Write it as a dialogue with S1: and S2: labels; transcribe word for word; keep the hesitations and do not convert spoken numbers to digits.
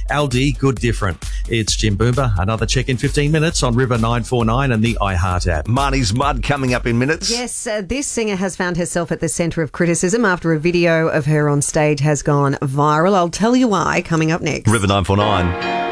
S1: Aldi, good different. It's Jim Boomba. Another check in fifteen minutes on River nine four nine and the iHeart app.
S2: Marnie's Mud coming up in minutes.
S3: Yes, uh, this singer has found herself at the centre of criticism after a video of her on stage has gone viral. I'll tell you why coming up next.
S2: River nine four nine.